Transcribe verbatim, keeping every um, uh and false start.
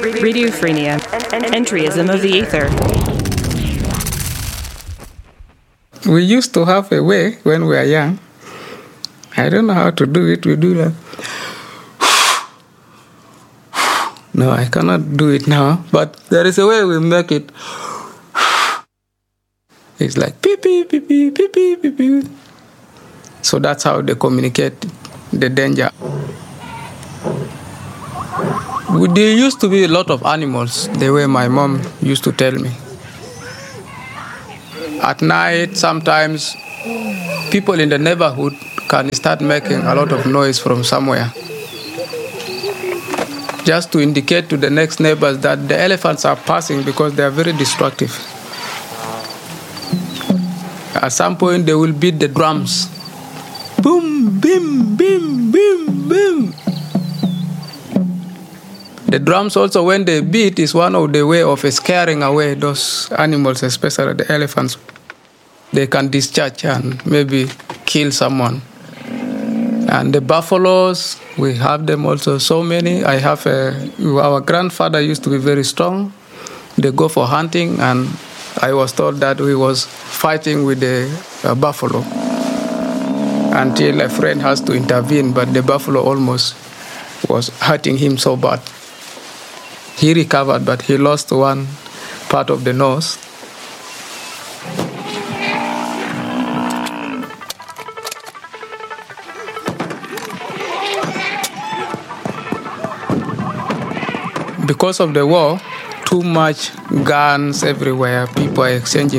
Radiophrenia. Entryism of the ether. We used to have a way when we were young. I don't know how to do it. We do that. No, I cannot do it now. But there is a way we make it. It's like beep, beep, beep, beep, beep, beep, beep, beep. So that's how they communicate the danger. There used to be a lot of animals, the way my mom used to tell me. At night, sometimes people in the neighborhood can start making a lot of noise from somewhere, just to indicate to the next neighbors that the elephants are passing because they are very destructive. At some point, they will beat the drums. Boom, bim, bim, bim, bim. The drums also, when they beat, is one of the way of scaring away those animals, especially the elephants. They can discharge and maybe kill someone. And the buffaloes, we have them also, so many. I have a, our grandfather used to be very strong. They go for hunting, and I was told that he was fighting with the uh, buffalo until a friend has to intervene, but the buffalo almost was hurting him so bad. He recovered, but he lost one part of the nose. Because of the war, too much guns everywhere, people are exchanging